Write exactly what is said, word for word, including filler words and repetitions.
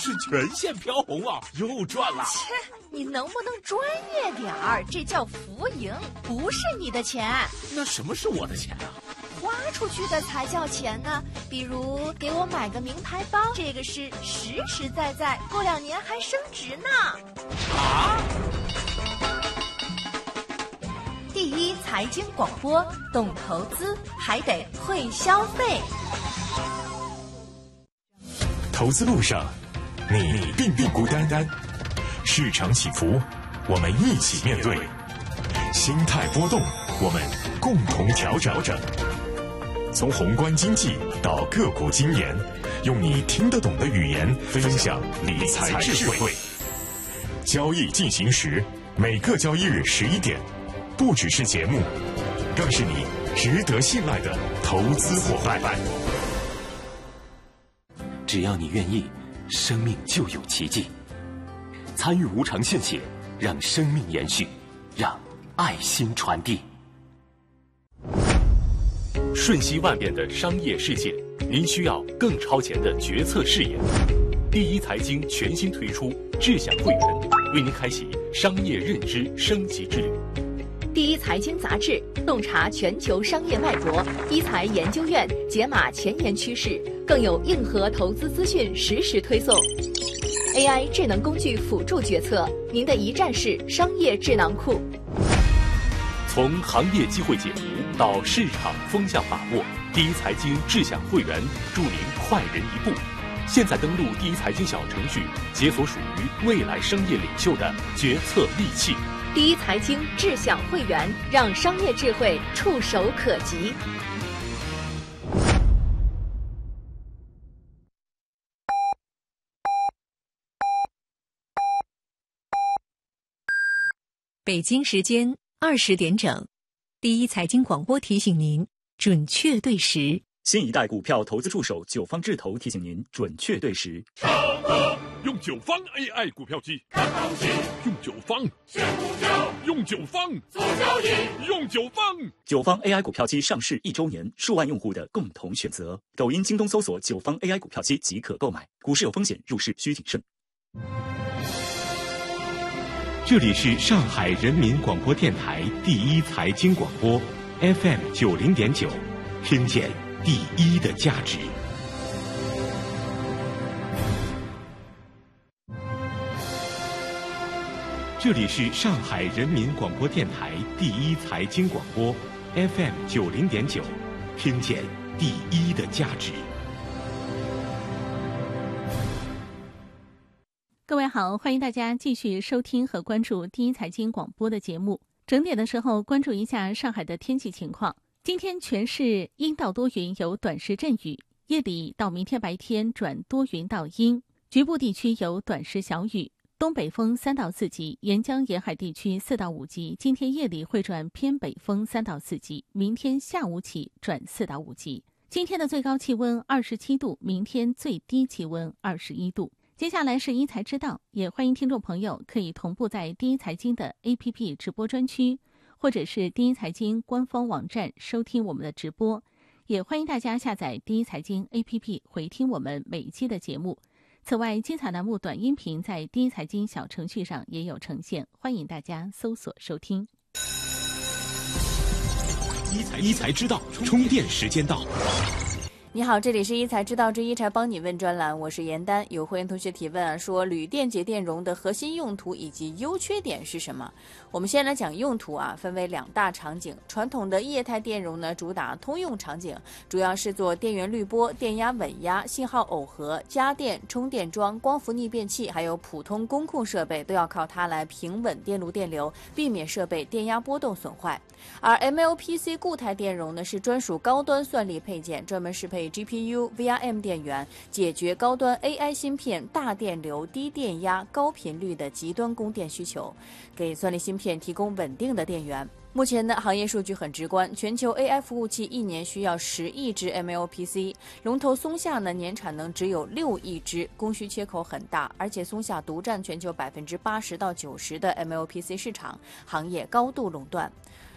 是全线飘红啊，又赚了。 切，你能不能专业点儿？这叫浮盈，不是你的钱。 那什么是我的钱啊？ 花出去的才叫钱呢。比如给我买个名牌包，这个是实实在在，过两年还升值呢。 啊！ 第一财经广播，懂投资还得会消费。 投资路上，你并不孤单单。市场起伏，我们一起面对；心态波动，我们共同调整。从宏观经济到个股经研，用你听得懂的语言分享理财智慧。交易进行时，每个交易日十一点，不只是节目，更是你值得信赖的投资伙伴。 只要你愿意，生命就有奇迹。参与无偿献血，让生命延续，让爱心传递。 瞬息万变的商业世界，您需要更超前的决策视野。第一财经全新推出智享会员，为您开启商业认知升级之旅。 第一财经杂志洞察全球商业脉搏，一财研究院解码前沿趋势，更有硬核投资资讯实时推送。A I 智能工具辅助决策，您的一站式商业智囊库。 从行业机会解读到市场风向把握，第一财经智享会员助您快人一步。现在登录第一财经小程序，解锁属于未来商业领袖的决策利器。 第一财经智享会员，让商业智慧触手可及。 北京时间二十点整，第一财经广播提醒您准确对时。 新一代股票投资助手九方智投提醒您准确对时。 用九方 A I 股票机看行情，用九方选股票，用九方做交易，用九方。 九方 A I 股票机上市一周年，数万用户的共同选择。抖音、京东搜索九方 A I 股票机即可购买。股市有风险，入市需谨慎。 这里是上海人民广播电台第一财经广播 F M 九零点九，听见第一的价值。这里是上海人民广播电台第一财经广播 F M 九零点九，听见第一的价值。 各位好，欢迎大家继续收听和关注第一财经广播的节目。整点的时候关注一下上海的天气情况。今天全市阴到多云，有短时阵雨，夜里到明天白天转多云到阴，局部地区有短时小雨。东北风三到四级，沿江沿海地区四到五级。今天夜里会转偏北风三到四级，明天下午起转四到五级。今天的最高气温二十七度，明天最低气温二十一度。接下来是一财知道，也欢迎听众朋友可以同步在第一财经的 A P P 直播专区，或者是第一财经官方网站收听我们的直播。也欢迎大家下载第一财经 A P P 回听我们每一期的节目。此外，精彩栏目短音频在第一财经小程序上也有呈现，欢迎大家搜索收听。 一财一财知道，充电时间到。 你好，这里是一财知道之一财帮你问专栏，我是严丹。有会员同学提问啊，说铝电解电容的核心用途以及优缺点是什么？我们先来讲用途啊，分为两大场景。传统的液态电容呢，主打通用场景，主要是做电源滤波、电压稳压、信号耦合、家电、充电桩、光伏逆变器，还有普通工控设备都要靠它来平稳电路电流，避免设备电压波动损坏。而 M L P C 固态电容呢，是专属高端算力配件，专门适配 G P U、V R M 电源，解决高端 A I 芯片大电流、低电压、高频率的极端供电需求，给算力芯片提供稳定的电源。目前呢，行业数据很直观，全球 A I 服务器一年需要十亿只 M L P C， 龙头松下呢年产能只有六亿只，供需缺口很大，而且松下独占全球百分之八十到九十的 M L P C 市场，行业高度垄断。